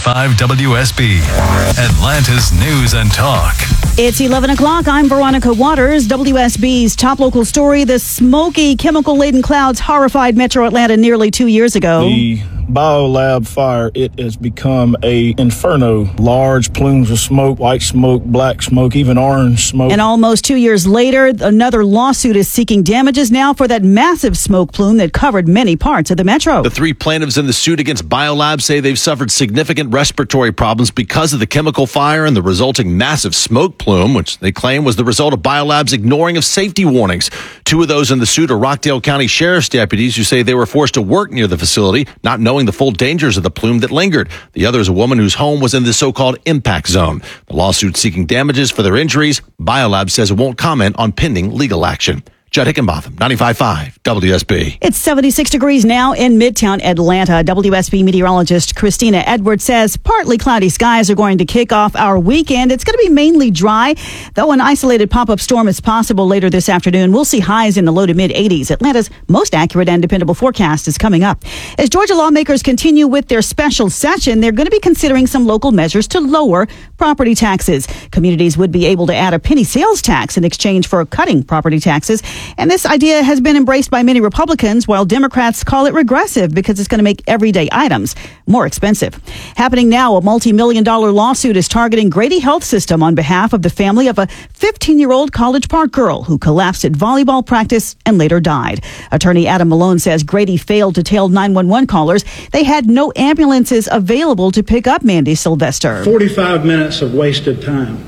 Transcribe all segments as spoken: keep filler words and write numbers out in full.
five W S B, Atlanta's News and Talk. It's eleven o'clock. I'm Veronica Waters. W S B's top local story. The smoky, chemical-laden clouds horrified Metro Atlanta nearly two years ago. The BioLab fire, it has become a inferno. Large plumes of smoke, white smoke, black smoke, even orange smoke. And almost two years later, another lawsuit is seeking damages now for that massive smoke plume that covered many parts of the metro. The three plaintiffs in the suit against BioLab say they've suffered significant respiratory problems because of the chemical fire and the resulting massive smoke plume, which they claim was the result of BioLab's ignoring of safety warnings. Two of those in the suit are Rockdale County Sheriff's deputies who say they were forced to work near the facility, not knowing the full dangers of the plume that lingered. The other is a woman whose home was in the so-called impact zone. The lawsuit seeking damages for their injuries. BioLab says it won't comment on pending legal action. Judd Hickenbotham, ninety-five point five W S B. It's seventy-six degrees now in Midtown Atlanta. W S B meteorologist Christina Edwards says partly cloudy skies are going to kick off our weekend. It's going to be mainly dry, though an isolated pop-up storm is possible later this afternoon. We'll see highs in the low to mid-eighties. Atlanta's most accurate and dependable forecast is coming up. As Georgia lawmakers continue with their special session, they're going to be considering some local measures to lower property taxes. Communities would be able to add a penny sales tax in exchange for cutting property taxes. And this idea has been embraced by many Republicans, while Democrats call it regressive because it's going to make everyday items more expensive. Happening now, a multi-million dollar lawsuit is targeting Grady Health System on behalf of the family of a fifteen-year-old College Park girl who collapsed at volleyball practice and later died. Attorney Adam Malone says Grady failed to tell nine one one callers they had no ambulances available to pick up Mandy Sylvester. forty-five minutes of wasted time.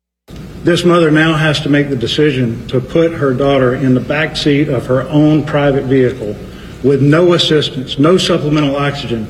This mother now has to make the decision to put her daughter in the back seat of her own private vehicle with no assistance, no supplemental oxygen,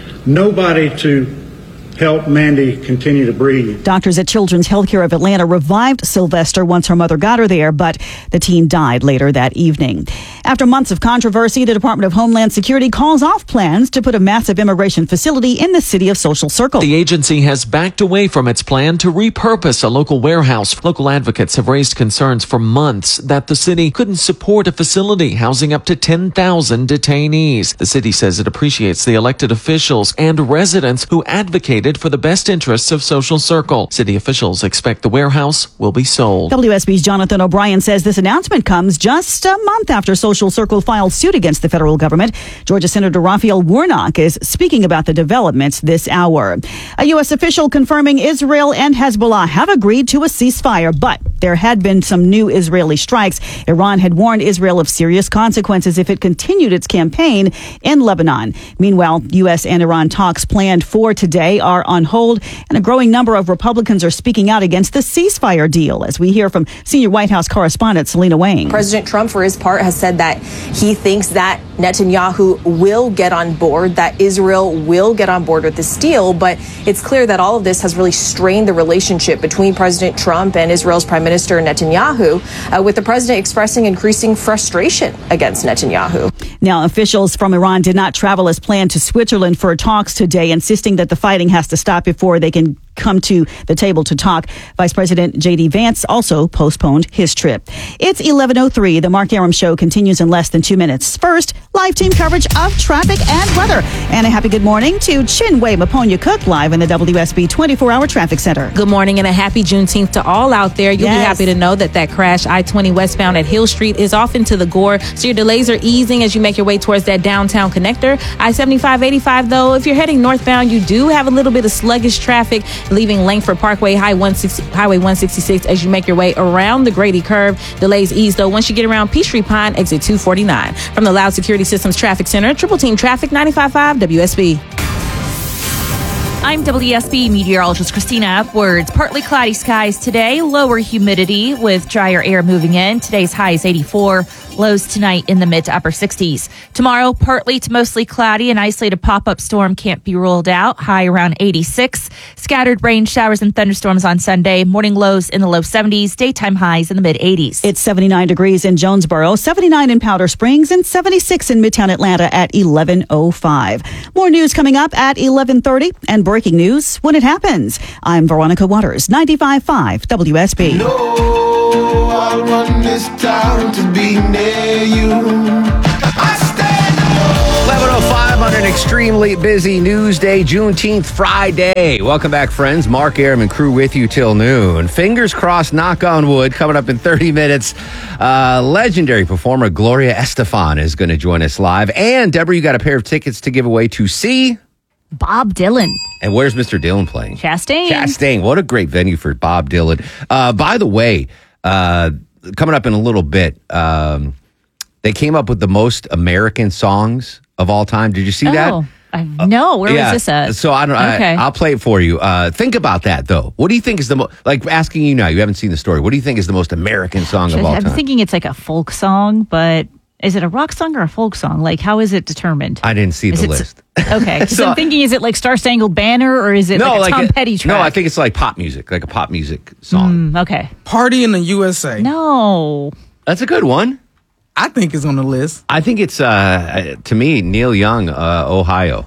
nobody to help Mandy continue to breathe. Doctors at Children's Healthcare of Atlanta revived Sylvester once her mother got her there, but the teen died later that evening. After months of controversy, the Department of Homeland Security calls off plans to put a massive immigration facility in the city of Social Circle. The agency has backed away from its plan to repurpose a local warehouse. Local advocates have raised concerns for months that the city couldn't support a facility housing up to ten thousand detainees. The city says it appreciates the elected officials and residents who advocated for the best interests of Social Circle. City officials expect the warehouse will be sold. W S B's Jonathan O'Brien says this announcement comes just a month after Social Circle filed suit against the federal government. Georgia Senator Raphael Warnock is speaking about the developments this hour. A U S official confirming Israel and Hezbollah have agreed to a ceasefire, but there had been some new Israeli strikes. Iran had warned Israel of serious consequences if it continued its campaign in Lebanon. Meanwhile, U S and Iran talks planned for today are on hold, and a growing number of Republicans are speaking out against the ceasefire deal, as we hear from senior White House correspondent Selena Wang. President Trump, for his part, has said that he thinks that Netanyahu will get on board, that Israel will get on board with this deal, but it's clear that all of this has really strained the relationship between President Trump and Israel's Prime Minister Netanyahu, uh, with the president expressing increasing frustration against Netanyahu. Now, officials from Iran did not travel as planned to Switzerland for talks today, insisting that the fighting has to stop before they can come to the table to talk. Vice President J D Vance also postponed his trip. It's eleven oh three. The Mark Aram Show continues in less than two minutes. First, live team coverage of traffic and weather. And a happy good morning to Chinwe Maponya Cook live in the W S B twenty-four hour Traffic Center. Good morning and a happy Juneteenth to all out there. You'll Yes. be happy to know that that crash I twenty westbound at Hill Street is off into the Gore, so your delays are easing as you make your way towards that downtown connector. I seventy-five eighty-five, though, if you're heading northbound, you do have a little bit of sluggish traffic leaving Langford Parkway, High one sixty, Highway one sixty-six as you make your way around the Grady Curve. Delays ease, though, once you get around Peachtree Pine, exit two forty-nine. From the Loud Security Systems Traffic Center, Triple Team Traffic, ninety-five point five W S B. I'm W S B meteorologist Christina Edwards. Partly cloudy skies today, lower humidity with drier air moving in. Today's high is eighty-four. Lows tonight in the mid to upper sixties. Tomorrow, partly to mostly cloudy. An isolated pop-up storm can't be ruled out. High around eighty-six. Scattered rain showers and thunderstorms on Sunday. Morning lows in the low seventies. Daytime highs in the mid eighties. It's seventy-nine degrees in Jonesboro, seventy-nine in Powder Springs, and seventy-six in Midtown Atlanta at eleven oh five. More news coming up at eleven thirty and breaking news when it happens. I'm Veronica Waters, ninety-five point five W S B. No, I want this town to be near you. I stand alone. eleven oh five on an extremely busy news day, Juneteenth Friday. Welcome back, friends. Mark Aram and crew with you till noon. Fingers crossed, knock on wood, coming up in thirty minutes. Uh, legendary performer Gloria Estefan is going to join us live. And, Deborah, you got a pair of tickets to give away to see Bob Dylan. And where's Mister Dylan playing? Chastain. Chastain. What a great venue for Bob Dylan. Uh, by the way, uh, coming up in a little bit, um, they came up with the most American songs of all time. Did you see that? Oh, I, no. Where yeah. was this at? So I don't. Okay. I, I'll play it for you. Uh, think about that though. What do you think is the most? Like asking you now, you haven't seen the story. What do you think is the most American song of all I'm time? thinking it's like a folk song, but is it a rock song or a folk song? Like, how is it determined? I didn't see is the it, list. Okay, because So- I'm thinking, is it like Star Spangled Banner or is it no, like a like Tom a- Petty track? No, I think it's like pop music, like a pop music song. Mm, okay. Party in the U S A. No. That's a good one. I think it's on the list. I think it's uh, to me Neil Young, uh, Ohio.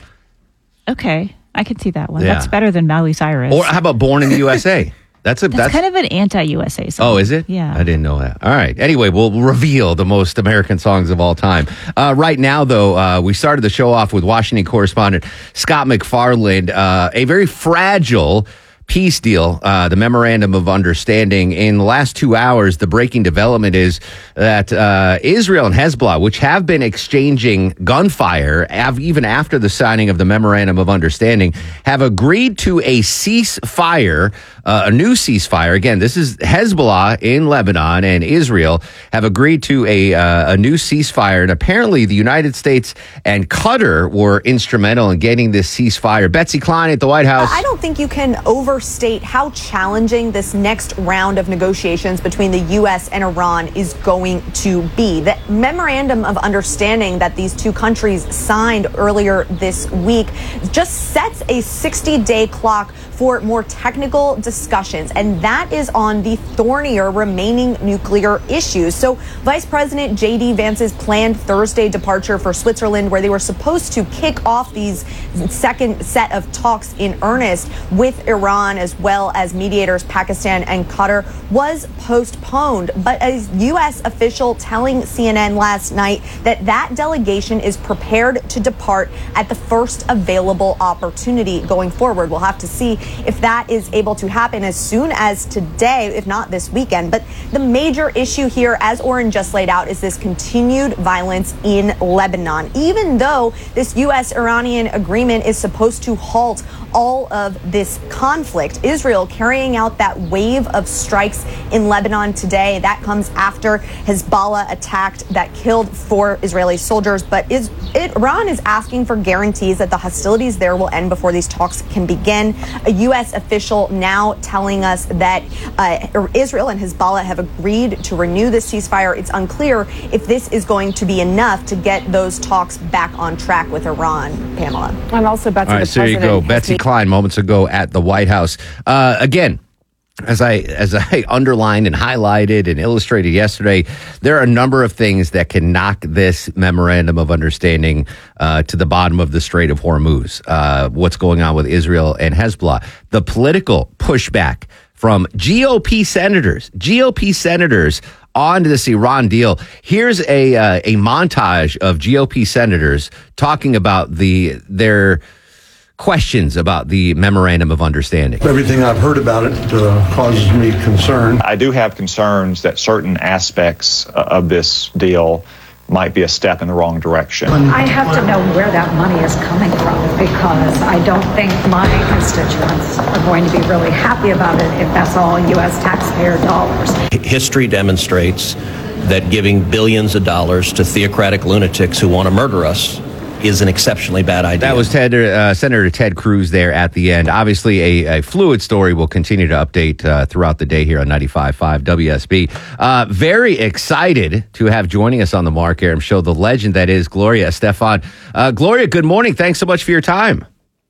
Okay, I can see that one. Yeah. That's better than Miley Cyrus. Or how about Born in the U S A? That's a that's, that's, kind of an anti-U S A song. Oh, is it? Yeah. I didn't know that. All right. Anyway, we'll reveal the most American songs of all time. Uh, right now, though, uh, we started the show off with Washington correspondent Scott McFarland. Uh, a very fragile peace deal, uh, the Memorandum of Understanding. In the last two hours, the breaking development is that uh, Israel and Hezbollah, which have been exchanging gunfire av- even after the signing of the Memorandum of Understanding, have agreed to a ceasefire, uh, a new ceasefire. Again, this is Hezbollah in Lebanon and Israel have agreed to a, uh, a new ceasefire. And apparently the United States and Qatar were instrumental in getting this ceasefire. Betsy Klein at the White House. I don't think you can overstate how challenging this next round of negotiations between the U S and Iran is going to be. The memorandum of understanding that these two countries signed earlier this week just sets a sixty-day clock for more technical discussions, and that is on the thornier remaining nuclear issues. So Vice President J D Vance's planned Thursday departure for Switzerland, where they were supposed to kick off these second set of talks in earnest with Iran as well as mediators Pakistan and Qatar, was postponed. But a U S official telling C N N last night that that delegation is prepared to depart at the first available opportunity going forward. We'll have to see if that is able to happen as soon as today, if not this weekend. But the major issue here, as Oren just laid out, is this continued violence in Lebanon. Even though this U S-Iranian agreement is supposed to halt all of this conflict, Israel carrying out that wave of strikes in Lebanon today. That comes after Hezbollah attacked that killed four Israeli soldiers. But is, it, Iran is asking for guarantees that the hostilities there will end before these talks can begin. A U S official now telling us that uh, Israel and Hezbollah have agreed to renew this ceasefire. It's unclear if this is going to be enough to get those talks back on track with Iran, Pamela. I'm also about to All right, so there you go. Betsy Klein moments ago at the White House. Uh, again, as I as I underlined and highlighted and illustrated yesterday, there are a number of things that can knock this memorandum of understanding uh, to the bottom of the Strait of Hormuz. Uh, what's going on with Israel and Hezbollah? The political pushback from G O P senators, G O P senators on this Iran deal. Here's a uh, a montage of G O P senators talking about the their questions about the Memorandum of Understanding. Everything I've heard about it uh, causes me concern. I do have concerns that certain aspects uh, of this deal might be a step in the wrong direction. I have to know where that money is coming from, because I don't think my constituents are going to be really happy about it if that's all U S taxpayer dollars. History demonstrates that giving billions of dollars to theocratic lunatics who want to murder us is an exceptionally bad idea. That was Ted, uh, Senator Ted Cruz there at the end. Obviously, a, a fluid story. We'll continue to update uh, throughout the day here on ninety-five point five W S B. Uh, very excited to have joining us on the Mark Aram Show, the legend that is Gloria Estefan. Uh, Gloria, good morning. Thanks so much for your time.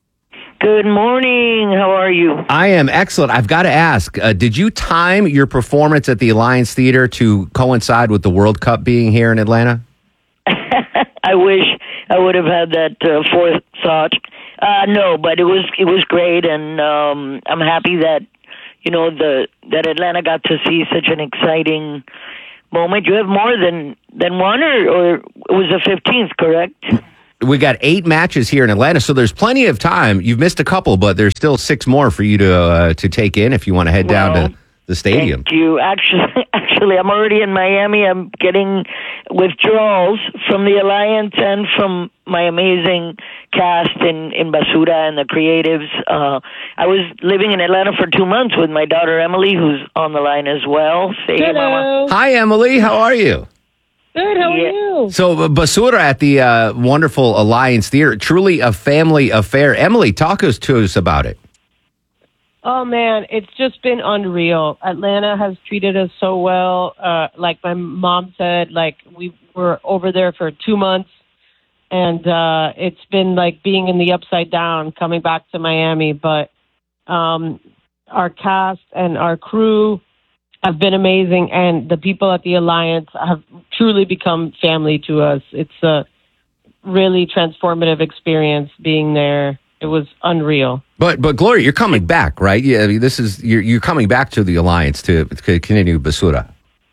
Good morning. How are you? I am excellent. I've got to ask, uh, did you time your performance at the Alliance Theater to coincide with the World Cup being here in Atlanta? I wish I would have had that uh, forethought. Uh, no, but it was it was great, and um, I'm happy that you know the that Atlanta got to see such an exciting moment. You have more than than one, or, or it was the fifteenth, correct? we got eight matches here in Atlanta, so there's plenty of time. You've missed a couple, but there's still six more for you to uh, to take in if you want to head Well, down to the stadium. Thank you. Actually, actually, I'm already in Miami. I'm getting withdrawals from the Alliance and from my amazing cast in, in Basura and the creatives. Uh, I was living in Atlanta for two months with my daughter, Emily, who's on the line as well. Say hey, Mama. Hi, Emily. How are you? Good, how are you? So, uh, Basura at the uh, wonderful Alliance Theater, truly a family affair. Emily, talk us to us about it. Oh, man, it's just been unreal. Atlanta has treated us so well. Uh, like my mom said, like we were over there for two months, and uh, it's been like being in the upside down, coming back to Miami. But um, our cast and our crew have been amazing, and the people at the Alliance have truly become family to us. It's a really transformative experience being there. It was unreal. But but Gloria, you're coming back, right? Yeah, I mean, this is you're you're coming back to the Alliance to, to continue Basura.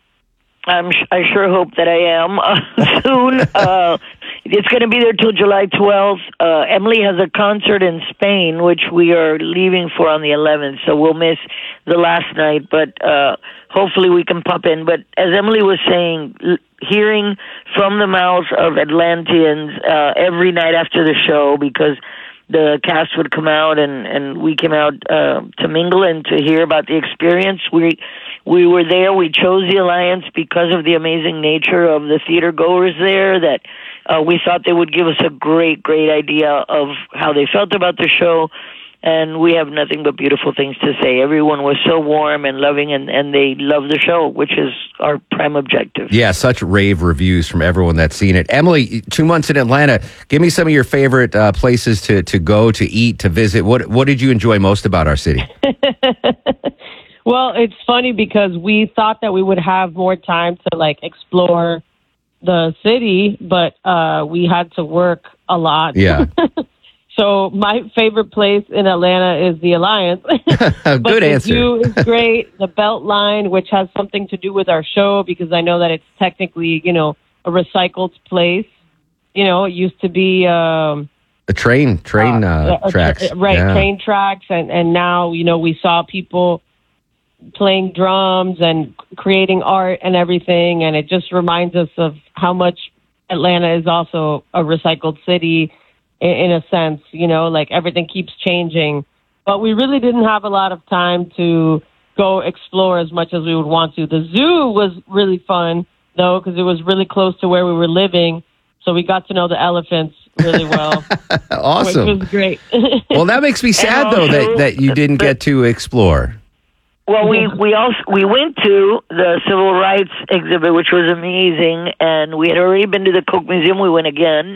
I'm, I sure hope that I am uh, soon. Uh, it's going to be there till July twelfth. Uh, Emily has a concert in Spain, which we are leaving for on the eleventh, so we'll miss the last night, but uh, hopefully we can pop in. But as Emily was saying, l- hearing from the mouths of Atlanteans uh, every night after the show, because the cast would come out and, and we came out uh, to mingle and to hear about the experience. We we were there. We chose the Alliance because of the amazing nature of the theater goers there, that uh, we thought they would give us a great, great idea of how they felt about the show. And we have nothing but beautiful things to say. Everyone was so warm and loving, and, and they love the show, which is our prime objective. Yeah, such rave reviews from everyone that's seen it. Emily, two months in Atlanta. Give me some of your favorite uh, places to, to go, to eat, to visit. What what did you enjoy most about our city? Well, it's funny because we thought that we would have more time to like explore the city, but uh, we had to work a lot. Yeah. So my favorite place in Atlanta is the Alliance. Good but answer. The view is great. The Beltline, which has something to do with our show, because I know that it's technically, you know, a recycled place. You know, it used to be um, a train, train uh, uh, tracks, tra- right? Yeah. Train tracks, and and now you know we saw people playing drums and creating art and everything, and it just reminds us of how much Atlanta is also a recycled city. In a sense, you know, like everything keeps changing. But we really didn't have a lot of time to go explore as much as we would want to. The zoo was really fun, though, because it was really close to where we were living. So we got to know the elephants really well. Awesome. Which was great. Well, that makes me sad, though, that, that you didn't get to explore. Well, we we also we went to the Civil Rights exhibit, which was amazing, and we had already been to the Coke Museum. We went again.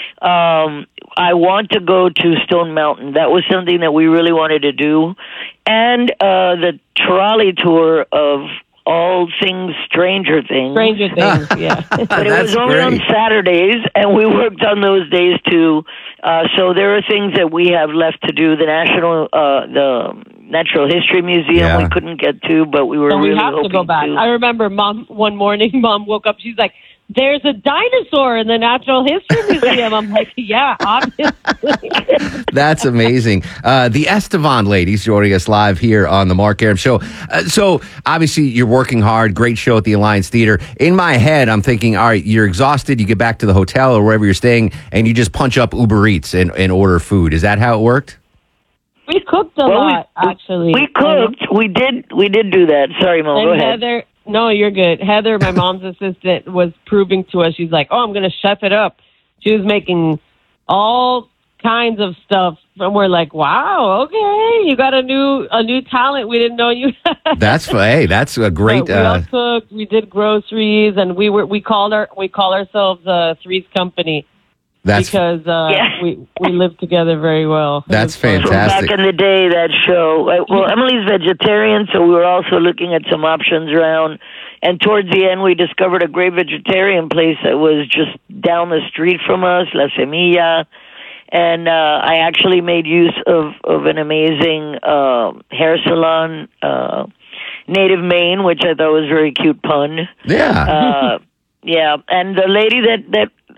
Um, I want to go to Stone Mountain. That was something that we really wanted to do, and uh, the trolley tour of all things Stranger Things. Stranger Things, yeah. But it was only on Saturdays, and we worked on those days too. Uh, so there are things that we have left to do. The National, uh, the Natural History Museum, Yeah. we couldn't get to, but we were So we really have to hoping go back. to. I remember mom one morning, mom woke up, she's like, there's a dinosaur in the Natural History Museum. I'm like, yeah, obviously. That's amazing. Uh, the Estevan ladies joining us live here on the Mark Aram Show. Uh, so obviously you're working hard. Great show at the Alliance Theater. In my head, I'm thinking, all right, you're exhausted. You get back to the hotel or wherever you're staying, and you just punch up Uber Eats and, and order food. Is that how it worked? We cooked a Well, we- lot, actually. We cooked. We did. We did do that. Sorry, Mo. And Go ahead. Heather, no, you're good. Heather, my mom's assistant, was proving to us. She's like, "Oh, I'm going to chef it up." She was making all kinds of stuff, and we're like, "Wow, okay, you got a new a new talent we didn't know you had." That's hey, that's a great. But we all Uh, cooked. We did groceries, and we were we called our we call ourselves uh, Three's Company. That's- because uh, Yeah. we we live together very well. It That's was fun. From back in the day, that show. uh, Well, Emily's vegetarian, so we were also looking at some options around. And towards the end, we discovered a great vegetarian place that was just down the street from us, La Semilla. And uh, I actually made use of, of an amazing uh, hair salon, uh, Native Maine, which I thought was a very cute pun. Yeah. Uh, yeah, and the lady that, that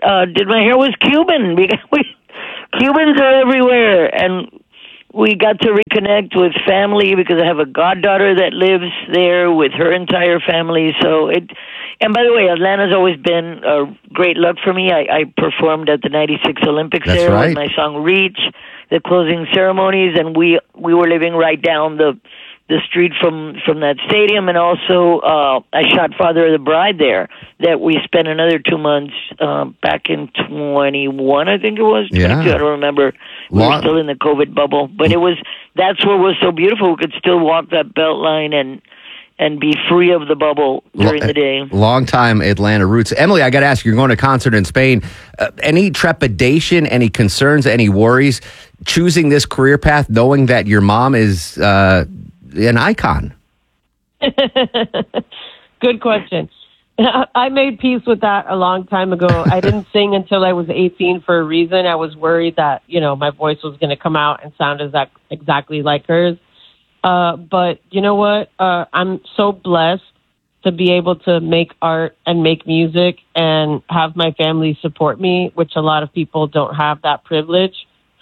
uh, did my hair was Cuban. We, we Cubans are everywhere, and we got to reconnect with family because I have a goddaughter that lives there with her entire family. So it, and by the way, Atlanta's always been a great luck for me. I, I performed at the ninety-six Olympics That's there right. with my song "Reach," the closing ceremonies, and we we were living right down the the street from from that stadium, and also uh, I shot Father of the Bride there. That we spent another two months uh, back in twenty-one, I think it was. Yeah. twenty-two, I don't remember. We Long- were still in the COVID bubble, but it was that's what was so beautiful. We could still walk that belt line and and be free of the bubble during Lo- the day. Long time Atlanta roots. Emily, I got to ask, you're going to a concert in Spain. Uh, any trepidation, any concerns, any worries choosing this career path, knowing that your mom is uh, an icon? Good question. I made peace with that a long time ago. I didn't sing until I was eighteen for a reason. I was worried that, you know, my voice was going to come out and sound exact, exactly like hers. Uh, but you know what? Uh, I'm so blessed to be able to make art and make music and have my family support me, which a lot of people don't have that privilege.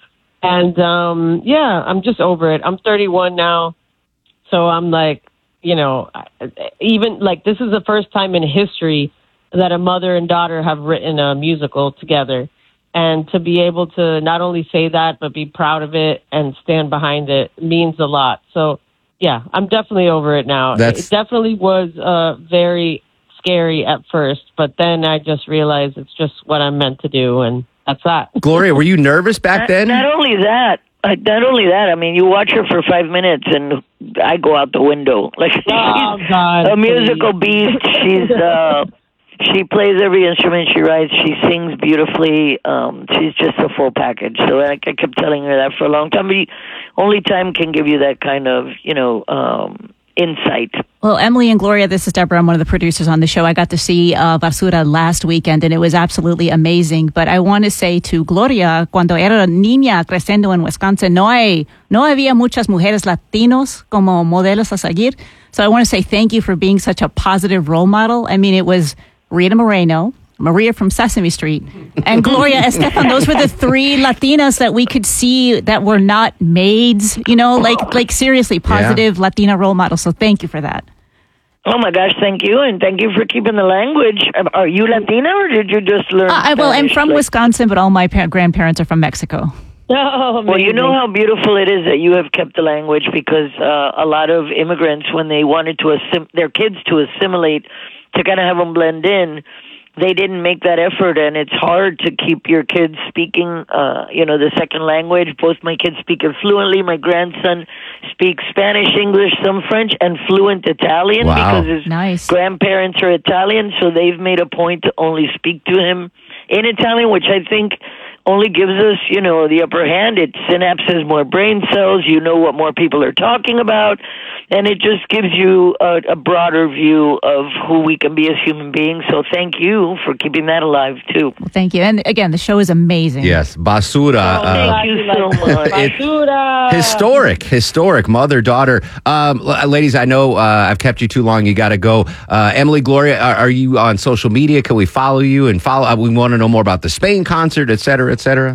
And, um, yeah, I'm just over it. I'm thirty-one now. So I'm like, you know, even like this is the first time in history that a mother and daughter have written a musical together. And to be able to not only say that, but be proud of it and stand behind it means a lot. So, yeah, I'm definitely over it now. That's- It definitely was uh, very scary at first, but then I just realized it's just what I'm meant to do, and that's that. Gloria, were you nervous back Not, then? not only that, uh, not only that. I mean, you watch her for five minutes, and I go out the window. Like Oh, she's God, a musical beast. She's uh, she plays every instrument she writes. She sings beautifully. Um, she's just a full package. So I, I kept telling her that for a long time. But only time can give you that kind of, you know, um, insight. Well, Emily and Gloria, this is Deborah. I'm one of the producers on the show. I got to see uh, Basura last weekend, and it was absolutely amazing. But I want to say to Gloria, cuando era niña creciendo en Wisconsin, no hay, no había muchas mujeres latinos como modelos a seguir. So I want to say thank you for being such a positive role model. I mean, it was Rita Moreno, Maria from Sesame Street, and Gloria Estefan. Those were the three Latinas that we could see that were not maids, you know, like like seriously positive yeah. Latina role models. So thank you for that. Oh my gosh, thank you, and thank you for keeping the language. Are you Latina, or did you just learn? Uh, I, well, I'm Spanish? from Like- Wisconsin, but all my pa- grandparents are from Mexico. Oh, Well, you know how beautiful it is that you have kept the language, because uh, a lot of immigrants, when they wanted to assim- their kids to assimilate, to kind of have them blend in, they didn't make that effort, and it's hard to keep your kids speaking, uh, you know, the second language. Both my kids speak it fluently. My grandson speaks Spanish, English, some French, and fluent Italian Wow. because his Nice. grandparents are Italian, so they've made a point to only speak to him in Italian, which I think only gives us, you know, the upper hand. It synapses more brain cells. You know what more people are talking about, and it just gives you a, a broader view of who we can be as human beings. So thank you for keeping that alive, too. Well, thank you. And again, the show is amazing. Yes, Basura. Oh, thank you so much. it- Basura! Historic, historic mother daughter. Um, l- ladies, I know uh, I've kept you too long. You got to go. Uh, Emily, Gloria, are, are you on social media? Can we follow you and follow? Uh, we want to know more about the Spain concert, et cetera, et cetera.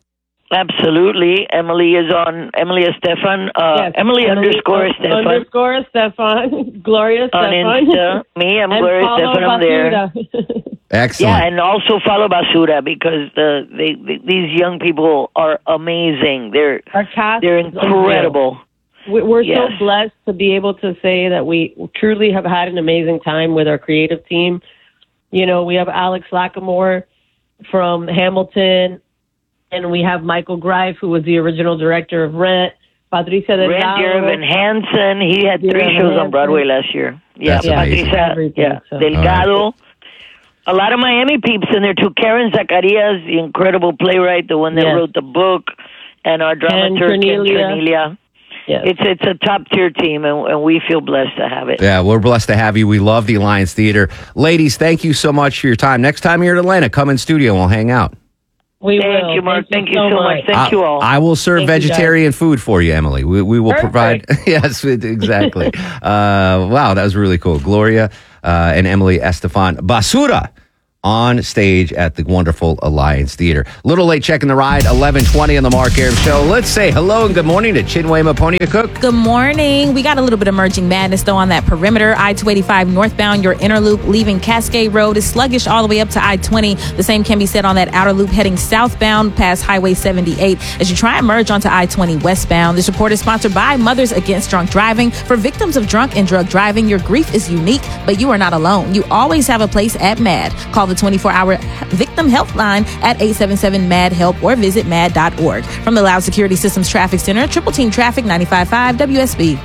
Absolutely. Emily is on Emily Estefan. Uh, Yes, Emily, underscore Estefan. Underscore Estefan. Gloria On Estefan. Insta. Me, I'm And Gloria follow Estefan. I'm there. Basura. Excellent. Yeah, and also follow Basura, because the, they, they, these young people are amazing. They're Our cast they're is incredible. We- We're Yes. so blessed to be able to say that we truly have had an amazing time with our creative team. You know, we have Alex Lackamore from Hamilton, and we have Michael Greif, who was the original director of Rent. Patricia Rand Delgado. Dearman Hansen, he had Dearman three shows Hansen. on Broadway last year. Yeah, That's amazing. Patricia, Everything, yeah, so. Delgado. A lot of Miami peeps in there too. Karen Zacarias, the incredible playwright, the one that Yes. wrote the book, and our dramaturg, Ken Cornelia. Cornelia. Yes. It's it's a top tier team, and, and we feel blessed to have it. Yeah, we're blessed to have you. We love the Alliance Theater. Ladies, thank you so much for your time. Next time you're in Atlanta, come in studio and we'll hang out. We Thank will. you, Mark. Thank you so much. Thank I, you all. I will serve Thank you, vegetarian food for you, Emily. We, we will provide. Yes, exactly. uh, wow, that was really cool. Gloria uh, and Emily Estefan. Basura on stage at the wonderful Alliance Theater. Little late checking the ride, eleven twenty on the Mark Arum Show. Let's say hello and good morning to Chinwe Maponia Cook. Good morning. We got a little bit of merging madness, though, on that perimeter. I two eighty-five northbound, your inner loop leaving Cascade Road is sluggish all the way up to I twenty. The same can be said on that outer loop heading southbound past Highway seventy-eight as you try and merge onto I twenty westbound. This report is sponsored by Mothers Against Drunk Driving. For victims of drunk and drug driving, your grief is unique, but you are not alone. You always have a place at MAD. Call the twenty-four hour victim help line at eight seven seven M A D help or visit mad dot org. From the Loud Security Systems Traffic Center, Triple Team Traffic ninety-five point five W S B.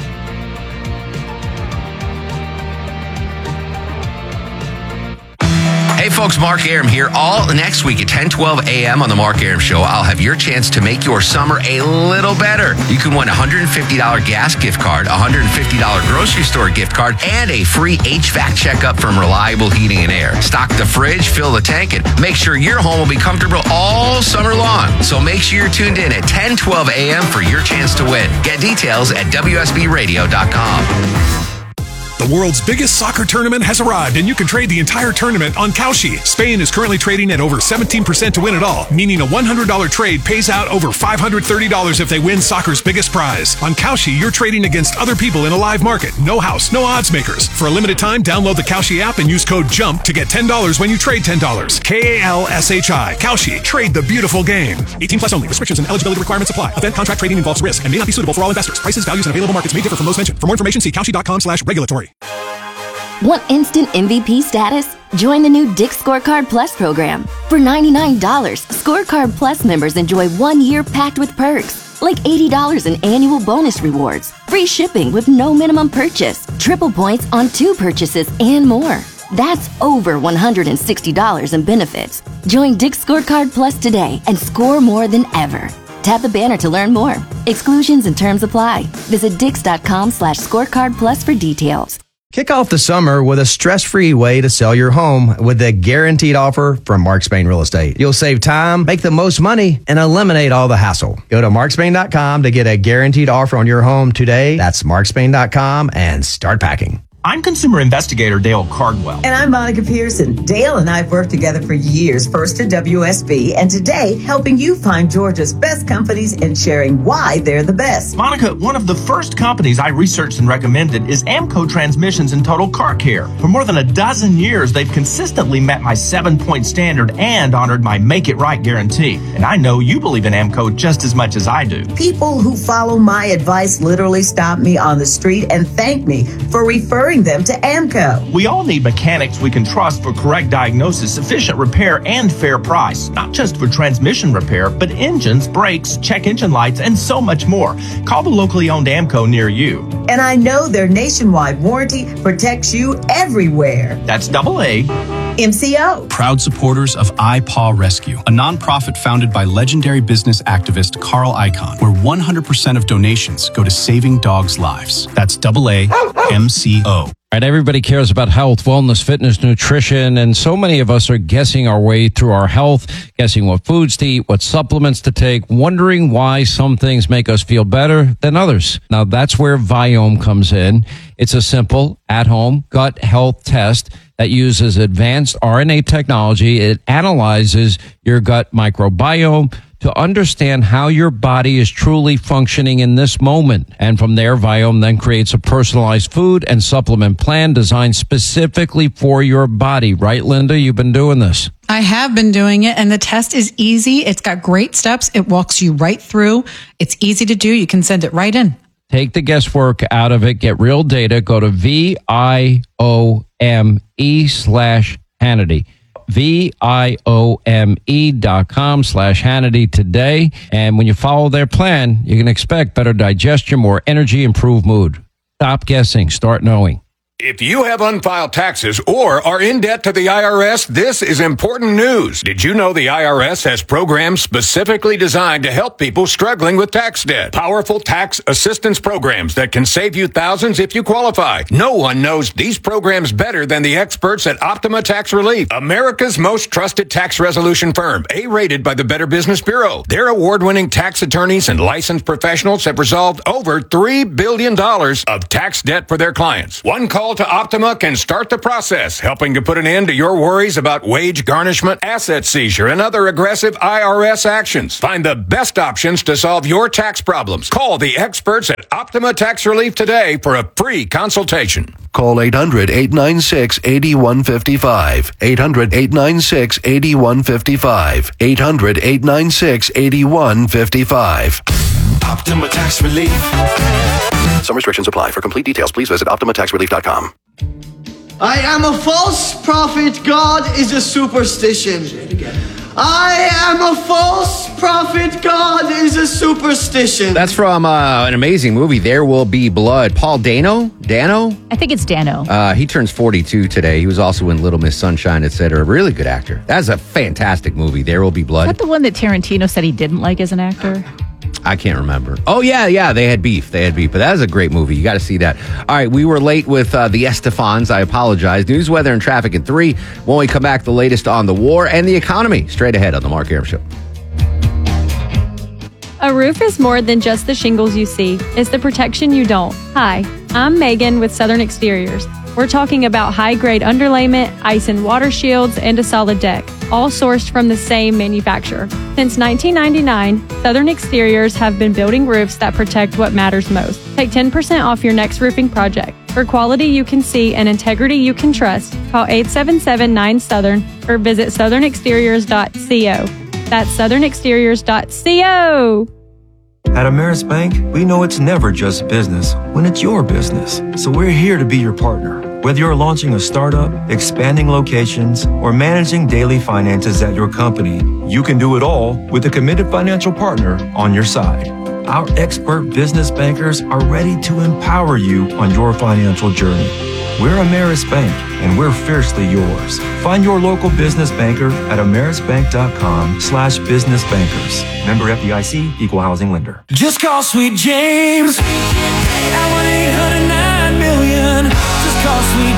Hey folks, Mark Arum here. All next week at ten twelve a.m. on the Mark Arum Show, I'll have your chance to make your summer a little better. You can win a one hundred fifty dollars gas gift card, a one hundred fifty dollars grocery store gift card, and a free H V A C checkup from Reliable Heating and Air. Stock the fridge, fill the tank, and make sure your home will be comfortable all summer long. So make sure you're tuned in at ten twelve a.m. for your chance to win. Get details at W S B radio dot com. The world's biggest soccer tournament has arrived, and you can trade the entire tournament on Kalshi. Spain is currently trading at over seventeen percent to win it all, meaning a one hundred dollars trade pays out over five hundred thirty dollars if they win soccer's biggest prize. On Kalshi, you're trading against other people in a live market. No house, no odds makers. For a limited time, download the Kalshi app and use code JUMP to get ten dollars when you trade ten dollars. K A L S H I. Kalshi. Trade the beautiful game. eighteen plus only. Restrictions and eligibility requirements apply. Event contract trading involves risk and may not be suitable for all investors. Prices, values, and available markets may differ from those mentioned. For more information, see Kalshi.com slash regulatory. Want instant M V P status? Join the new Dick's Scorecard Plus program. For ninety-nine dollars, Scorecard Plus members enjoy one year packed with perks, like eighty dollars in annual bonus rewards, free shipping with no minimum purchase, triple points on two purchases, and more. That's over one hundred sixty dollars in benefits. Join Dick's Scorecard Plus today and score more than ever. Tap the banner to learn more. Exclusions and terms apply. Visit dix.com slash scorecard plus for details. Kick off the summer with a stress-free way to sell your home with a guaranteed offer from Mark Spain Real Estate. You'll save time, make the most money, and eliminate all the hassle. Go to mark spain dot com to get a guaranteed offer on your home today. That's mark spain dot com and start packing. I'm consumer investigator Dale Cardwell. And I'm Monica Pearson. Dale and I have worked together for years, first at W S B, and today helping you find Georgia's best companies and sharing why they're the best. Monica, one of the first companies I researched and recommended is Amco Transmissions and Total Car Care. For more than a dozen years, they've consistently met my seven-point standard and honored my Make It Right guarantee. And I know you believe in Amco just as much as I do. People who follow my advice literally stop me on the street and thank me for referring them to Amco. We all need mechanics we can trust for correct diagnosis, efficient repair, and fair price. Not just for transmission repair, but engines, brakes, check engine lights, and so much more. Call the locally owned Amco near you. And I know their nationwide warranty protects you everywhere. That's double A. M C O. Proud supporters of iPaw Rescue, a nonprofit founded by legendary business activist Carl Icahn, where one hundred percent of donations go to saving dogs' lives. That's double A M C O. Right, everybody cares about health, wellness, fitness, nutrition, and so many of us are guessing our way through our health, guessing what foods to eat, what supplements to take, wondering why some things make us feel better than others. Now, that's where Viome comes in. It's a simple, at-home gut health test that uses advanced R N A technology. It analyzes your gut microbiome to understand how your body is truly functioning in this moment. And from there, Viome then creates a personalized food and supplement plan designed specifically for your body. Right, Linda? You've been doing this. I have been doing it, and the test is easy. It's got great steps. It walks you right through. It's easy to do. You can send it right in. Take the guesswork out of it. Get real data. Go to V I O M E slash Hannity. V I O M E dot com slash Hannity today. And when you follow their plan, you can expect better digestion, more energy, improved mood. Stop guessing. Start knowing. If you have unfiled taxes or are in debt to the I R S, this is important news. Did you know the I R S has programs specifically designed to help people struggling with tax debt? Powerful tax assistance programs that can save you thousands if you qualify. No one knows these programs better than the experts at Optima Tax Relief, America's most trusted tax resolution firm, A-rated by the Better Business Bureau. Their award-winning tax attorneys and licensed professionals have resolved over three billion dollars of tax debt for their clients. One call call to Optima can start the process, helping to put an end to your worries about wage garnishment, asset seizure, and other aggressive I R S actions. Find the best options to solve your tax problems. Call the experts at Optima Tax Relief today for a free consultation. Call eight hundred, eight nine six, eight one five five. eight hundred, eight nine six, eight one five five. eight hundred, eight nine six, eight one five five. Optima Tax Relief. Some restrictions apply. For complete details, please visit optima tax relief dot com. I am a false prophet. God is a superstition. I am a false prophet. God is a superstition. That's from uh, an amazing movie, There Will Be Blood. Paul Dano? Dano? I think it's Dano. Uh, he turns forty-two today. He was also in Little Miss Sunshine, et cetera. Really good actor. That's a fantastic movie, There Will Be Blood. Is that the one that Tarantino said he didn't like as an actor? I can't remember. Oh, yeah, yeah. They had beef. They had beef. But that is a great movie. You got to see that. All right. We were late with uh, the Estefans. I apologize. News, weather, and traffic at three. When we come back, the latest on the war and the economy. Straight ahead on the Mark Arum Show. A roof is more than just the shingles you see. It's the protection you don't. Hi, I'm Megan with Southern Exteriors. We're talking about high-grade underlayment, ice and water shields, and a solid deck, all sourced from the same manufacturer. Since nineteen ninety-nine, Southern Exteriors have been building roofs that protect what matters most. Take ten percent off your next roofing project. For quality you can see and integrity you can trust, call eight seven seven, nine Southern or visit southern exteriors dot co. That's southern exteriors dot co. At Ameris Bank, we know it's never just business when it's your business. So we're here to be your partner. Whether you're launching a startup, expanding locations, or managing daily finances at your company, you can do it all with a committed financial partner on your side. Our expert business bankers are ready to empower you on your financial journey. We're Ameris Bank, and we're fiercely yours. Find your local business banker at amerisbank.com slash business bankers. Member F D I C, Equal Housing Lender. Just call Sweet James at one eight hundred nine million. Just call Sweet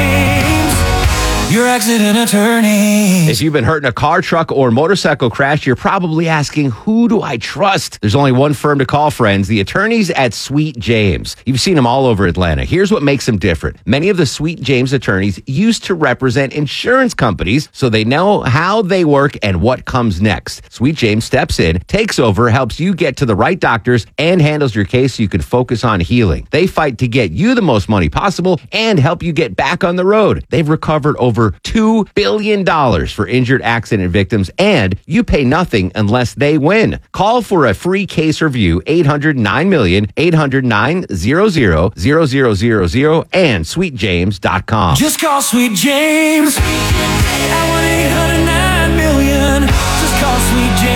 James, your accident attorney. If you've been hurt in a car, truck, or motorcycle crash, you're probably asking, who do I trust? There's only one firm to call, friends, the attorneys at Sweet James. You've seen them all over Atlanta. Here's what makes them different. Many of the Sweet James attorneys used to represent insurance companies, so they know how they work and what comes next. Sweet James steps in, takes over, helps you get to the right doctors, and handles your case so you can focus on healing. They fight to get you the most money possible and help you get back on the road. They've recovered over two billion dollars for injured accident victims, and you pay nothing unless they win. Call for a free case review, eight hundred nine million, eight hundred nine hundred, zero zero zero zero, and sweet james dot com. Just call Sweet James at one eight hundred nine million. Just call Sweet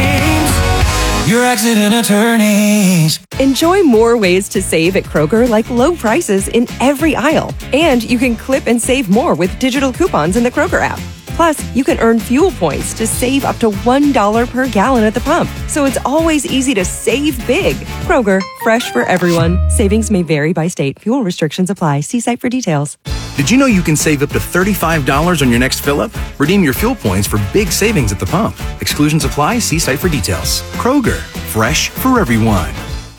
James, your accident attorneys. Enjoy more ways to save at Kroger, like low prices in every aisle. And you can clip and save more with digital coupons in the Kroger app. Plus, you can earn fuel points to save up to one dollar per gallon at the pump. So it's always easy to save big. Kroger, fresh for everyone. Savings may vary by state. Fuel restrictions apply. See site for details. Did you know you can save up to thirty-five dollars on your next fill-up? Redeem your fuel points for big savings at the pump. Exclusions apply. See site for details. Kroger, fresh for everyone.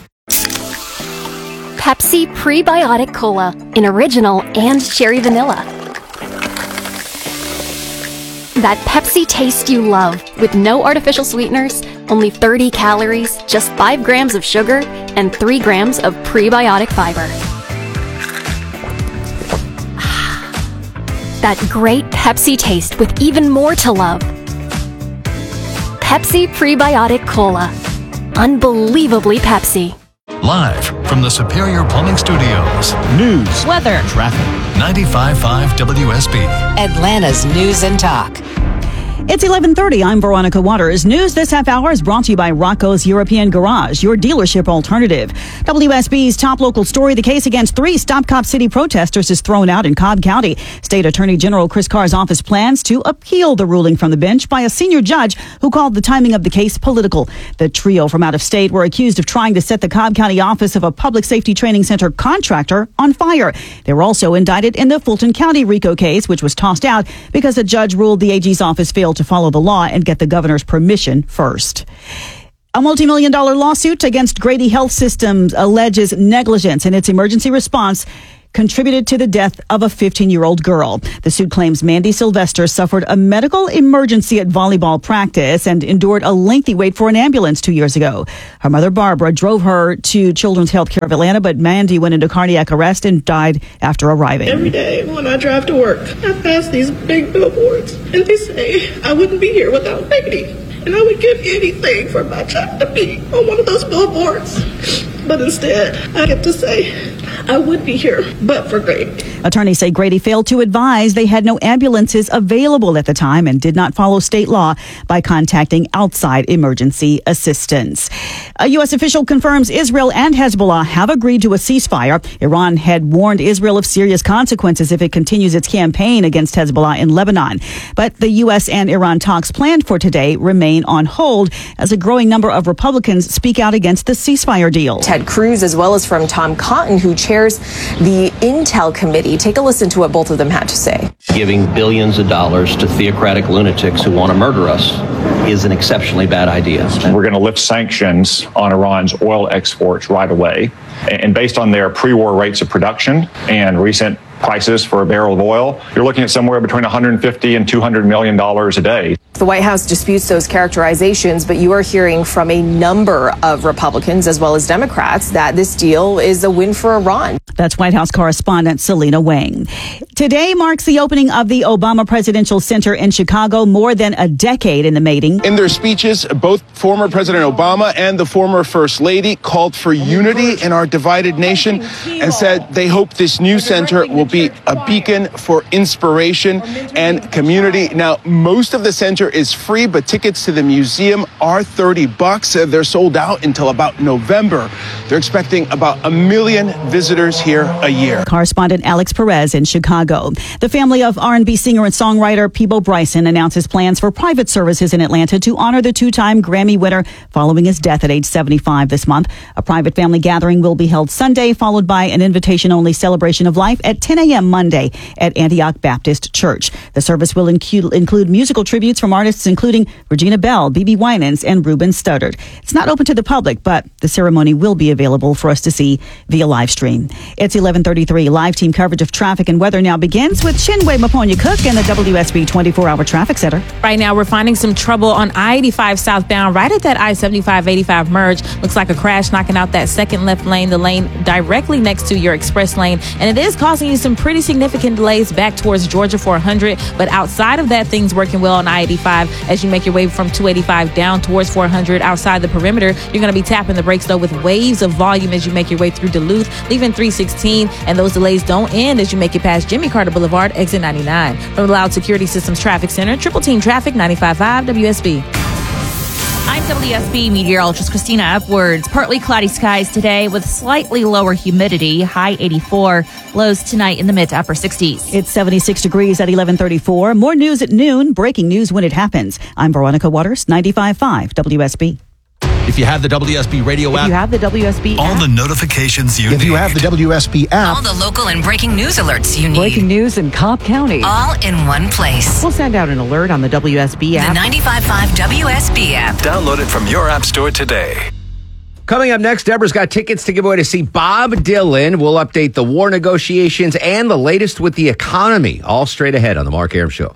Pepsi Prebiotic Cola in original and cherry vanilla. That Pepsi taste you love, with no artificial sweeteners, only thirty calories, just five grams of sugar, and three grams of prebiotic fiber. That great Pepsi taste with even more to love. Pepsi Prebiotic Cola. Unbelievably Pepsi. Live from the Superior Plumbing Studios. News, weather, traffic. ninety-five point five W S B. Atlanta's News and Talk. It's eleven thirty. I'm Veronica Waters. News this half hour is brought to you by Rocco's European Garage, your dealership alternative. W S B's top local story, the case against three Stop Cop City protesters is thrown out in Cobb County. State Attorney General Chris Carr's office plans to appeal the ruling from the bench by a senior judge who called the timing of the case political. The trio from out of state were accused of trying to set the Cobb County office of a public safety training center contractor on fire. They were also indicted in the Fulton County RICO case, which was tossed out because a judge ruled the A G's office failed to follow the law and get the governor's permission first. A multi-million dollar lawsuit against Grady Health Systems alleges negligence in its emergency response contributed to the death of a fifteen-year-old girl. The suit claims Mandy Sylvester suffered a medical emergency at volleyball practice and endured a lengthy wait for an ambulance two years ago. Her mother, Barbara, drove her to Children's Healthcare of Atlanta, but Mandy went into cardiac arrest and died after arriving. Every day when I drive to work, I pass these big billboards, and they say I wouldn't be here without Baby. And I would give anything for my child to be on one of those billboards. But instead, I get to say I would be here, but for Grady. Attorneys say Grady failed to advise they had no ambulances available at the time and did not follow state law by contacting outside emergency assistance. A U S official confirms Israel and Hezbollah have agreed to a ceasefire. Iran had warned Israel of serious consequences if it continues its campaign against Hezbollah in Lebanon. But the U S and Iran talks planned for today remain on hold as a growing number of Republicans speak out against the ceasefire deal. Ted Cruz, as well as from Tom Cotton, who chairs the Intel Committee. Take a listen to what both of them had to say. Giving billions of dollars to theocratic lunatics who want to murder us is an exceptionally bad idea. We're going to lift sanctions on Iran's oil exports right away. And based on their pre-war rates of production and recent prices for a barrel of oil, you're looking at somewhere between one hundred fifty and two hundred million dollars a day. The White House disputes those characterizations, but you are hearing from a number of Republicans as well as Democrats that this deal is a win for Iran. That's White House correspondent Selena Wang. Today marks the opening of the Obama Presidential Center in Chicago, more than a decade in the making. In their speeches, both former President Obama and the former First Lady called for unity in our divided nation and said they hope this new center will be a beacon for inspiration and community. Now, most of the center is free, but tickets to the museum are thirty bucks. They're sold out until about November. They're expecting about a million visitors here a year. Correspondent Alex Perez in Chicago. The family of R and B singer and songwriter Peabo Bryson announces plans for private services in Atlanta to honor the two-time Grammy winner following his death at age seventy-five this month. A private family gathering will be held Sunday, followed by an invitation-only celebration of life at ten a.m. Monday at Antioch Baptist Church. The service will incu- include musical tributes from artists including Regina Bell, B B Winans, and Ruben Studdard. It's not open to the public, but the ceremony will be available for us to see via live stream. It's eleven thirty-three. Live team coverage of traffic and weather now begins with Chinwe Maponya-Cook and the W S B twenty-four hour Traffic Center. Right now, we're finding some trouble on I eighty-five southbound, right at that I seventy-five eighty-five merge. Looks like a crash knocking out that second left lane, the lane directly next to your express lane. And it is causing you some pretty significant delays back towards Georgia four hundred. But outside of that, things working well on I eighty-five as you make your way from two eighty-five down towards four hundred. Outside the perimeter, you're going to be tapping the brakes, though, with waves of volume as you make your way through Duluth, leaving three sixteen. And those delays don't end as you make it past Jimmy Carter Boulevard, exit ninety-nine. From the Loud Security Systems Traffic Center, Triple Team Traffic, ninety-five point five W S B. I'm W S B meteorologist Christina Upwards. Partly cloudy skies today with slightly lower humidity, high eighty-four. Lows tonight in the mid to upper sixties. It's seventy-six degrees at eleven thirty-four. More news at noon. Breaking news when it happens. I'm Veronica Waters, ninety-five point five W S B. If you have the W S B radio app, If you have the W S B All app. the notifications you if need. you have the W S B app, All the local and breaking news alerts you need. Breaking news in Cobb County. All in one place. We'll send out an alert on the W S B The app. ninety-five point five W S B app. Download it from your app store today. Coming up next, Deborah's got tickets to give away to see Bob Dylan. We'll update the war negotiations and the latest with the economy. All straight ahead on the Mark Arum Show.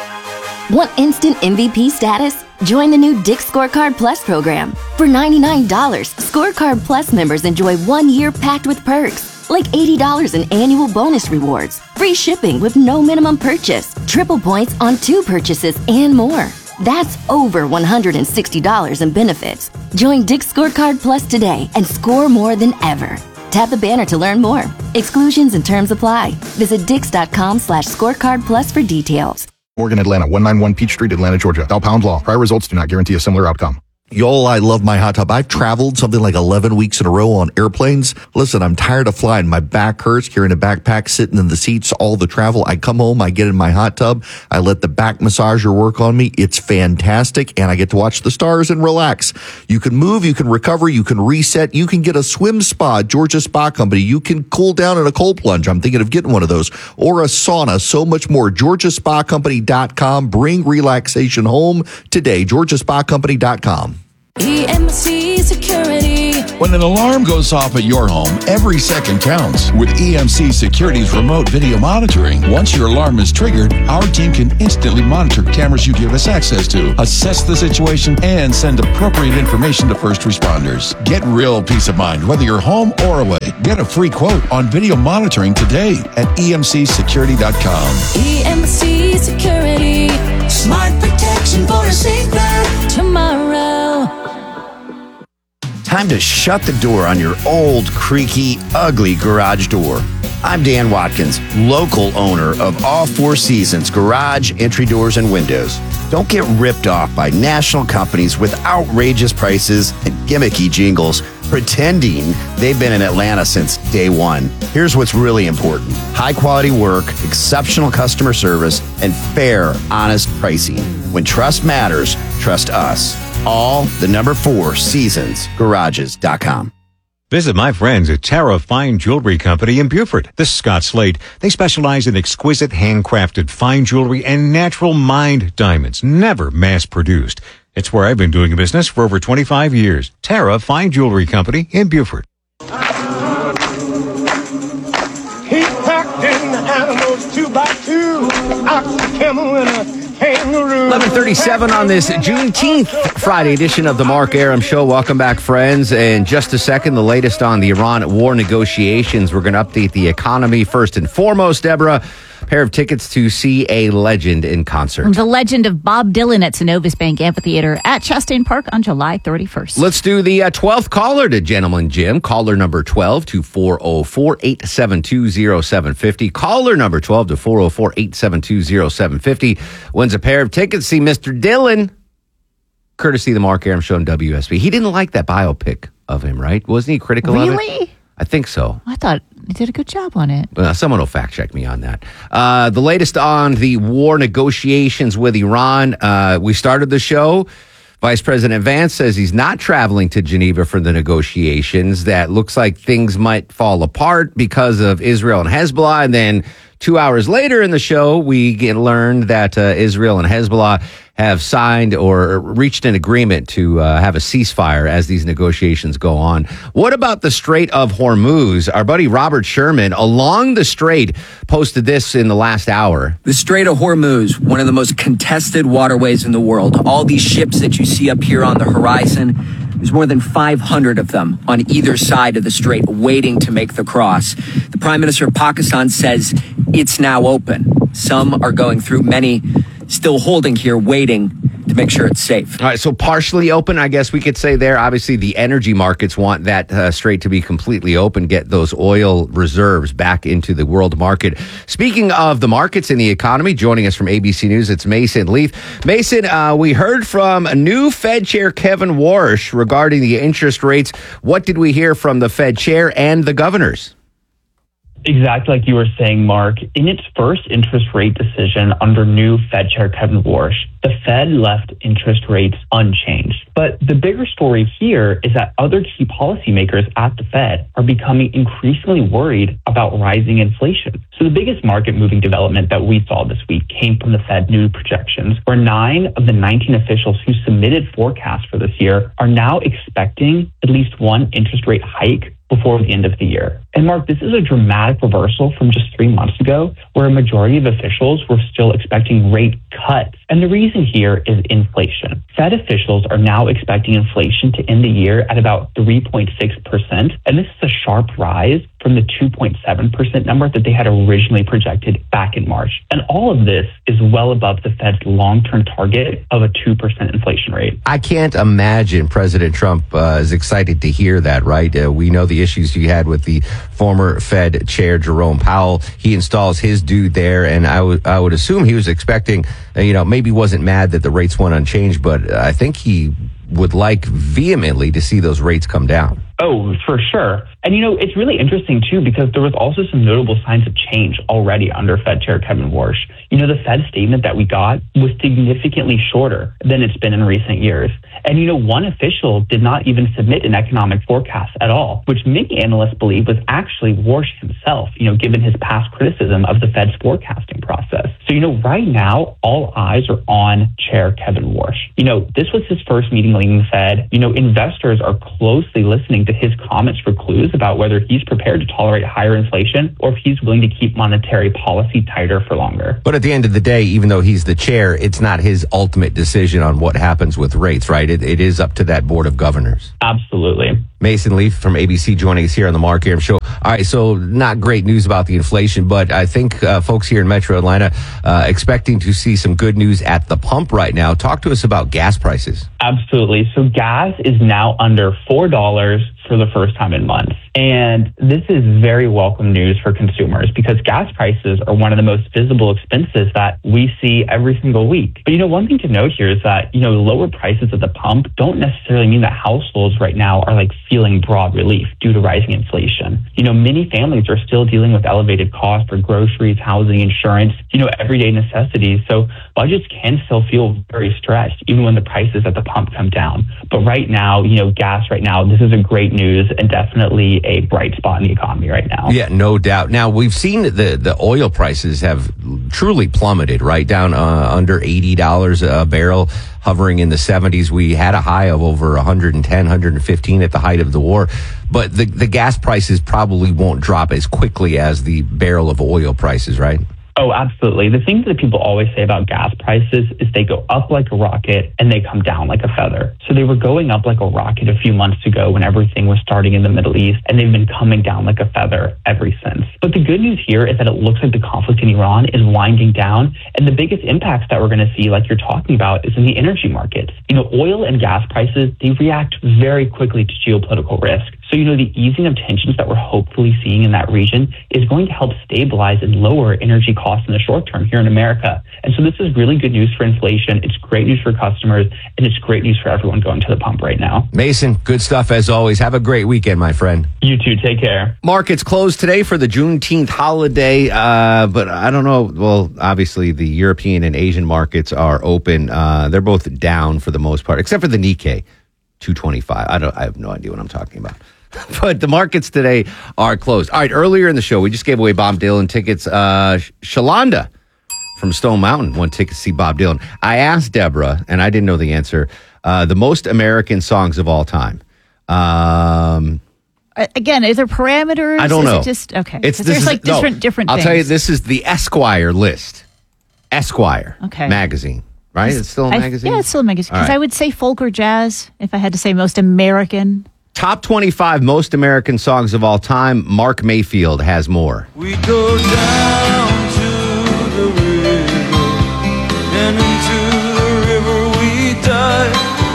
Want instant M V P status? Join the new Dick's Scorecard Plus program. For ninety-nine dollars, Scorecard Plus members enjoy one year packed with perks, like eighty dollars in annual bonus rewards, free shipping with no minimum purchase, triple points on two purchases, and more. That's over one hundred sixty dollars in benefits. Join Dick's Scorecard Plus today and score more than ever. Tap the banner to learn more. Exclusions and terms apply. Visit dix.com slash scorecard plus for details. Morgan, Atlanta, one ninety-one Peach Street, Atlanta, Georgia. Dial pound law. Prior results do not guarantee a similar outcome. Y'all, I love my hot tub. I've traveled something like eleven weeks in a row on airplanes. Listen, I'm tired of flying. My back hurts carrying a backpack, sitting in the seats all the travel. I come home, I get in my hot tub. I let the back massager work on me. It's fantastic, and I get to watch the stars and relax. You can move, you can recover, you can reset. You can get a swim spa, Georgia Spa Company. You can cool down in a cold plunge. I'm thinking of getting one of those. Or a sauna, so much more. Georgia Spa Company dot com. Bring relaxation home today. Georgia Spa Company dot com. E M C Security. When an alarm goes off at your home, every second counts. With E M C Security's remote video monitoring, once your alarm is triggered, our team can instantly monitor cameras you give us access to, assess the situation, and send appropriate information to first responders. Get real peace of mind, whether you're home or away. Get a free quote on video monitoring today at E M C security dot com. E M C Security. Smart protection for a safe ride tomorrow. Time to shut the door on your old, creaky, ugly garage door. I'm Dan Watkins, local owner of All Four Seasons Garage, Entry Doors, and Windows. Don't get ripped off by national companies with outrageous prices and gimmicky jingles pretending they've been in Atlanta since day one. Here's what's really important: high quality work, exceptional customer service, and fair, honest pricing. When trust matters, trust us. All the number four seasons garages dot com. Visit my friends at Tara Fine Jewelry Company in Beaufort. This is Scott Slade. They specialize in exquisite handcrafted fine jewelry and natural mined diamonds, never mass produced. It's where I've been doing business for over twenty-five years. Tara Fine Jewelry Company in Beaufort. He packed in the animals two by two, ox, a camel, and a kangaroo. eleven thirty-seven on this Juneteenth Friday edition of the Mark Arum Show. Welcome back, friends. In just a second, the latest on the Iran war negotiations. We're going to update the economy first and foremost. Deborah, a pair of tickets to see a legend in concert. The legend of Bob Dylan at Synovus Bank Amphitheater at Chastain Park on July thirty-first. Let's do the uh, twelfth caller to Gentleman Jim. Caller number twelve to four oh four, eight seven two, oh seven five oh. Caller number twelve to four oh four, eight seven two, oh seven five oh wins a pair of tickets. See Mister Dylan, courtesy of the Mark Arum Show on W S B. He didn't like that biopic of him, right? Wasn't he critical of it? Really? I think so. I thought he did a good job on it. Uh, someone will fact check me on that. Uh, the latest on the war negotiations with Iran. Uh, we started the show. Vice President Vance says he's not traveling to Geneva for the negotiations. That looks like things might fall apart because of Israel and Hezbollah. And then two hours later in the show, we get learned that uh, Israel and Hezbollah have signed or reached an agreement to uh, have a ceasefire as these negotiations go on. What about the Strait of Hormuz? Our buddy Robert Sherman along the strait posted this in the last hour. The Strait of Hormuz, one of the most contested waterways in the world. All these ships that you see up here on the horizon, there's more than five hundred of them on either side of the strait waiting to make the cross. The Prime Minister of Pakistan says it's now open. Some are going through, many still holding here, waiting to make sure it's safe. All right, so partially open, I guess we could say there. Obviously, the energy markets want that uh, strait to be completely open, get those oil reserves back into the world market. Speaking of the markets and the economy, joining us from A B C News, it's Mason Leaf. Mason, uh, we heard from new Fed Chair Kevin Warsh regarding the interest rates. What did we hear from the Fed Chair and the governors? Exactly like you were saying, Mark. In its first interest rate decision under new Fed Chair Kevin Warsh, the Fed left interest rates unchanged. But the bigger story here is that other key policymakers at the Fed are becoming increasingly worried about rising inflation. So the biggest market-moving development that we saw this week came from the Fed new projections, where nine of the nineteen officials who submitted forecasts for this year are now expecting at least one interest rate hike before the end of the year. And Mark, this is a dramatic reversal from just three months ago, where a majority of officials were still expecting rate cuts. And the reason here is inflation. Fed officials are now expecting inflation to end the year at about three point six percent. And this is a sharp rise from the two point seven percent number that they had originally projected back in March. And all of this is well above the Fed's long-term target of a two percent inflation rate. I can't imagine President Trump uh, is excited to hear that, right? Uh, we know the issues he had with the former Fed Chair Jerome Powell. He installs his dude there, and I would I would assume he was expecting, uh, you know, maybe wasn't mad that the rates went unchanged, but I think he would like vehemently to see those rates come down. Oh, for sure. And, you know, it's really interesting, too, because there was also some notable signs of change already under Fed Chair Kevin Warsh. You know, the Fed statement that we got was significantly shorter than it's been in recent years. And, you know, one official did not even submit an economic forecast at all, which many analysts believe was actually Warsh himself, you know, given his past criticism of the Fed's forecasting process. So, you know, right now, all eyes are on Chair Kevin Warsh. You know, this was his first meeting leading the Fed. You know, investors are closely listening that his comments were clues about whether he's prepared to tolerate higher inflation or if he's willing to keep monetary policy tighter for longer. But at the end of the day, even though he's the chair, it's not his ultimate decision on what happens with rates, right? It, it is up to that board of governors. Absolutely. Mason Leaf from A B C joining us here on the Mark Aram Show. All right, so not great news about the inflation, but I think uh, folks here in Metro Atlanta uh, expecting to see some good news at the pump right now. Talk to us about gas prices. Absolutely. So gas is now under four dollars for the first time in months. And this is very welcome news for consumers because gas prices are one of the most visible expenses that we see every single week. But, you know, one thing to note here is that, you know, lower prices at the pump don't necessarily mean that households right now are like feeling broad relief due to rising inflation. You know, many families are still dealing with elevated costs for groceries, housing, insurance, you know, everyday necessities. So budgets can still feel very stressed even when the prices at the pump come down. But right now, you know, gas right now, this is a great news and definitely a bright spot in the economy right now. Yeah, no doubt. Now, we've seen the, the oil prices have truly plummeted, right down uh, under eighty dollars a barrel, hovering in the seventies. We had a high of over one hundred ten, one hundred fifteen at the height of the war. But the, the gas prices probably won't drop as quickly as the barrel of oil prices, right? Oh, absolutely. The thing that people always say about gas prices is they go up like a rocket and they come down like a feather. So they were going up like a rocket a few months ago when everything was starting in the Middle East, and they've been coming down like a feather ever since. But the good news here is that it looks like the conflict in Iran is winding down, and the biggest impacts that we're going to see, like you're talking about, is in the energy markets. You know, oil and gas prices, they react very quickly to geopolitical risk. So, you know, the easing of tensions that we're hopefully seeing in that region is going to help stabilize and lower energy costs in the short term here in America. And so this is really good news for inflation. It's great news for customers, and it's great news for everyone going to the pump right now. Mason, good stuff as always. Have a great weekend, my friend. You too. Take care. Markets closed today for the Juneteenth holiday, uh, but I don't know. Well, obviously, the European and Asian markets are open. Uh, they're both down for the most part, except for the Nikkei, two twenty-five. I don't. I have no idea what I'm talking about. But the markets today are closed. All right, earlier in the show, we just gave away Bob Dylan tickets. Uh, Shalonda from Stone Mountain won tickets to see Bob Dylan. I asked Deborah, and I didn't know the answer, uh, the most American songs of all time. Um, Again, are there parameters? I don't is know. It just, okay. It's, there's is, like different, no, different I'll things. tell you, this is the Esquire list. Esquire Okay. magazine, right? It's still a I- magazine? yeah, it's still a magazine. All Because right. I would say folk or jazz if I had to say most American. Top twenty-five most American songs of all time. Mark Mayfield has more. We go down to the river, and into the river we dive.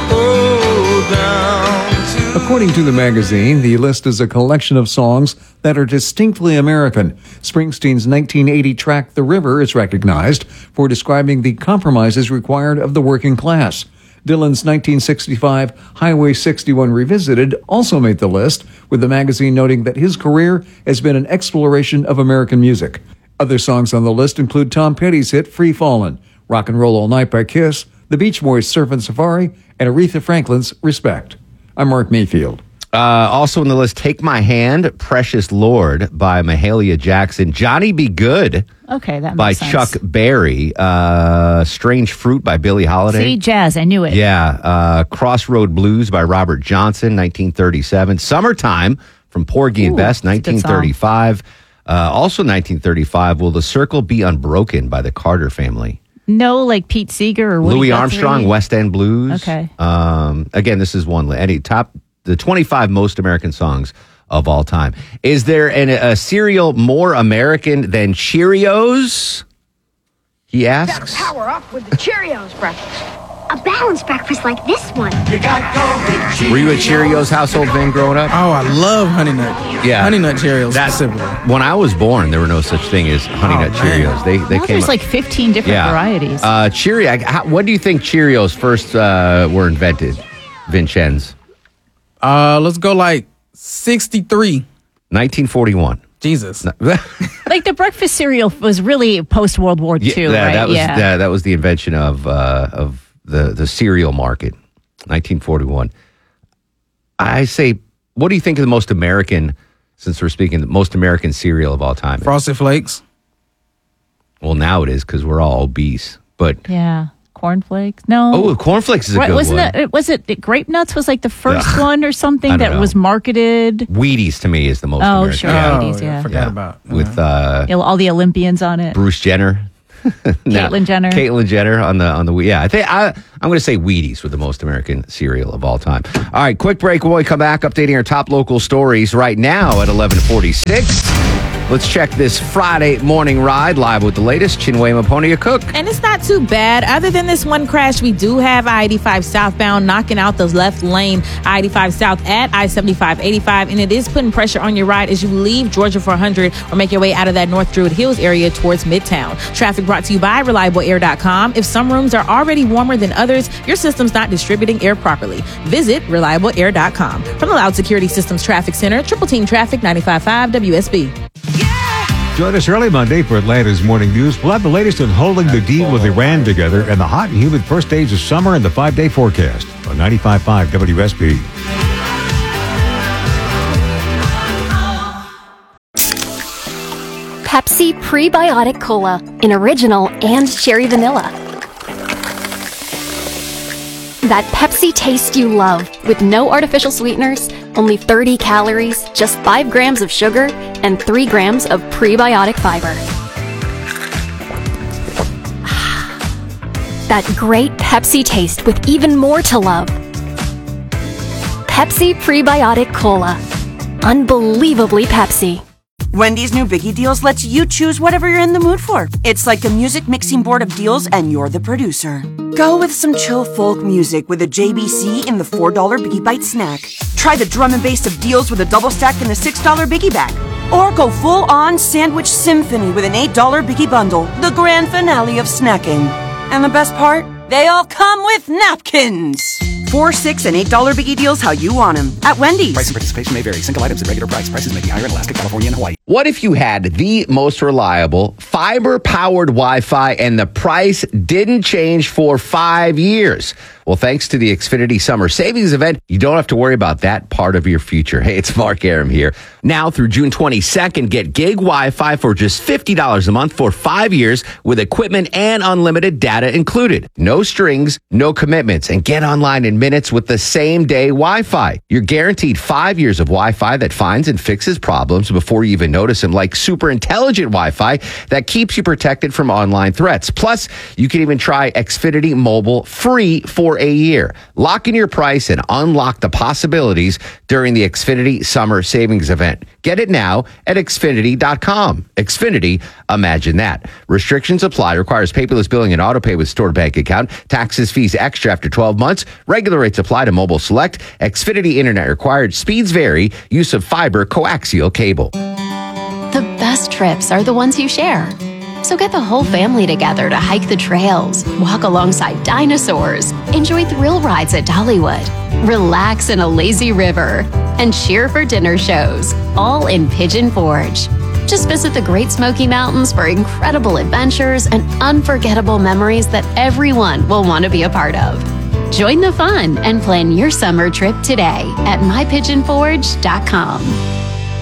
Oh, down to... According to the magazine, the list is a collection of songs that are distinctly American. Springsteen's nineteen eighty track The River is recognized for describing the compromises required of the working class. Dylan's nineteen sixty-five Highway sixty-one Revisited also made the list, with the magazine noting that his career has been an exploration of American music. Other songs on the list include Tom Petty's hit Free Fallin', Rock and Roll All Night by Kiss, The Beach Boys' Surfin' Safari, and Aretha Franklin's Respect. I'm Mark Mayfield. Uh, also on the list, Take My Hand, Precious Lord by Mahalia Jackson, Johnny Be Good Okay, that by makes sense. Chuck Berry, uh, Strange Fruit by Billie Holiday. See, jazz, I knew it. Yeah, uh, Crossroad Blues by Robert Johnson, nineteen thirty-seven. Summertime from Porgy and Ooh, Best, that's a good nineteen thirty-five. Uh, also nineteen thirty-five, Will the Circle Be Unbroken by the Carter Family. No, like Pete Seeger or Woody Louis Guthrie? Armstrong, West End Blues. Okay. Um, again, this is one. Any top the twenty-five most American songs of all time. Is there an, a cereal more American than Cheerios? He asks. Power up with the Cheerios breakfast. A balanced breakfast like this one. You got go with Were you a Cheerios household fan growing up? Oh, I love Honey Nut. Yeah, Honey Nut Cheerios That's specifically. when I was born. There were no such thing as Honey Oh, Nut man. Cheerios. They they Now came there's up- like fifteen different yeah. varieties. Uh, Cheerio. How, what do you think Cheerios first uh, were invented, Vincenz? Uh, let's go like sixty-three. nineteen forty-one. Jesus. Like the breakfast cereal was really post World War Two, Yeah, that, right? that was yeah. that, that was the invention of uh, of the the cereal market, nineteen forty-one. I say, what do you think of the most American? Since we're speaking, the most American cereal of all time. Frosted Flakes. Well, now it is because we're all obese. But Yeah. cornflakes. No. Oh, cornflakes is a Right, good wasn't one. It, was it, it Grape Nuts was like the first Ugh. one or something I don't that know. was marketed? Wheaties to me is the most Oh, American. sure, Yeah. Wheaties, yeah. I forgot about. With uh, You know, all the Olympians on it. Bruce Jenner. No, Caitlyn Jenner. Caitlyn Jenner on the on the yeah. I think I I'm going to say Wheaties with the most American cereal of all time. All right, quick break. When we come back, updating our top local stories right now at eleven forty-six. Let's check this Friday morning ride live with the latest. Chinwe Maponia Cook. And it's not too bad. Other than this one crash, we do have I eighty-five southbound knocking out the left lane, I eighty-five south at I seventy-five eighty-five. And it is putting pressure on your ride as you leave Georgia four hundred or make your way out of that North Druid Hills area towards Midtown. Traffic brought to you by reliable air dot com. If some rooms are already warmer than others, your system's not distributing air properly. Visit reliable air dot com. From the Loud Security Systems Traffic Center, Triple Team Traffic ninety-five point five W S B. Join us early Monday for Atlanta's Morning News. We'll have the latest on holding the deal with Iran together and the hot and humid first days of summer and the five-day forecast on ninety-five point five W S B. Pepsi Prebiotic Cola in original and cherry vanilla. That Pepsi taste you love with no artificial sweeteners, only thirty calories, just five grams of sugar, and three grams of prebiotic fiber. That great Pepsi taste with even more to love. Pepsi Prebiotic Cola. Unbelievably Pepsi. Wendy's new Biggie Deals lets you choose whatever you're in the mood for. It's like a music mixing board of deals, and you're the producer. Go with some chill folk music with a J B C in the four dollar Biggie Bite snack. Try the drum and bass of deals with a double stack in the six dollar Biggie Bag. Or go full-on sandwich symphony with an eight dollar Biggie Bundle, the grand finale of snacking. And the best part? They all come with napkins. Four, six, and eight dollar Biggie Deals how you want them at Wendy's. Price and participation may vary. Single items at regular price. Prices may be higher in Alaska, California, and Hawaii. What if you had the most reliable fiber-powered Wi-Fi and the price didn't change for five years? Well, thanks to the Xfinity Summer Savings Event, you don't have to worry about that part of your future. Hey, it's Mark Aram here. Now through June twenty-second, get gig Wi-Fi for just fifty dollars a month for five years with equipment and unlimited data included. No strings, no commitments, and get online in minutes with the same day Wi-Fi. You're guaranteed five years of Wi-Fi that finds and fixes problems before you even notice them, like super intelligent Wi-Fi that keeps you protected from online threats. Plus, you can even try Xfinity Mobile free for a year. Lock in your price and unlock the possibilities during the Xfinity Summer Savings Event. Get it now at Xfinity dot com. Xfinity, imagine that. Restrictions apply. Requires paperless billing and auto pay with stored bank account. Taxes, fees extra after twelve months. Regular rates apply to Mobile Select. Xfinity Internet required. Speeds vary. Use of fiber coaxial cable. The best trips are the ones you share. So get the whole family together to hike the trails, walk alongside dinosaurs, enjoy thrill rides at Dollywood, relax in a lazy river, and cheer for dinner shows, all in Pigeon Forge. Just visit the Great Smoky Mountains for incredible adventures and unforgettable memories that everyone will want to be a part of. Join the fun and plan your summer trip today at my pigeon forge dot com.